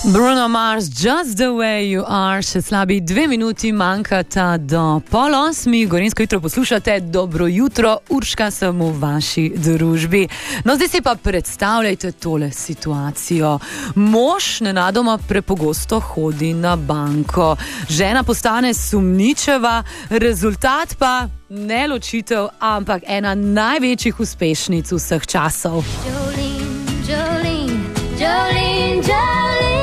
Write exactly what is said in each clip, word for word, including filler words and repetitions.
Bruno Mars, Just the way you are. Še slabi dve minuti manjkata do pol osmi. Gorenjsko jutro poslušate. Dobro jutro, Urška sem v vaši družbi. No, zdaj si pa predstavljajte tole situacijo. Mož nenadoma prepogosto hodi na banko. Žena postane sumničeva, rezultat pa ne ločitev, ampak ena največjih uspešnic vseh časov. Jolene, Jolene, Jolene, Jolene.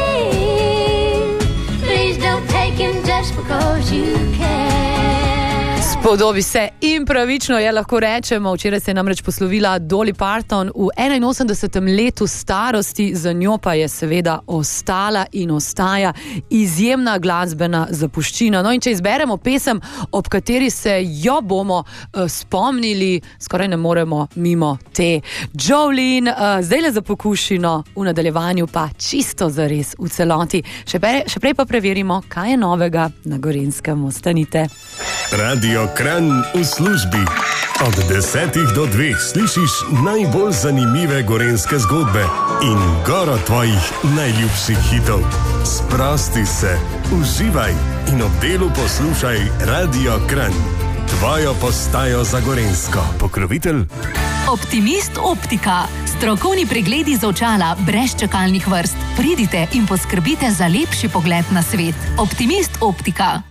Just because you can. Spodobi se in pravično je, lahko rečemo. Včeraj se je namreč poslovila Dolly Parton v enainosemdesetem letu starosti, za njo pa je seveda ostala in ostaja izjemna glasbena zapuščina. No, in če izberemo pesem, ob kateri se jo bomo uh, spomnili, skoraj ne moremo mimo te. Jolene, uh, zdaj le za pokušino, v nadaljevanju pa čisto zares v celoti. Še, pre, še prej pa preverimo, kaj je novega na Gorenjskem. Ostanite. Radio Kranj v službi. Od desetih do dveh slišiš najbolj zanimive gorenjske zgodbe in goro tvojih najljubših hitov. Sprosti se, uživaj in ob delu poslušaj Radio Kranj. Tvojo postajo za Gorenjsko. Pokrovitelj Optimist Optika. Strokovni pregledi z očala brez čakalnih vrst. Pridite in poskrbite za lepši pogled na svet. Optimist Optika.